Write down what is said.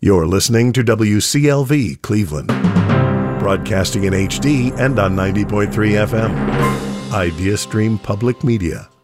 You're listening to WCLV Cleveland, broadcasting in HD and on 90.3 FM. IdeaStream Public Media.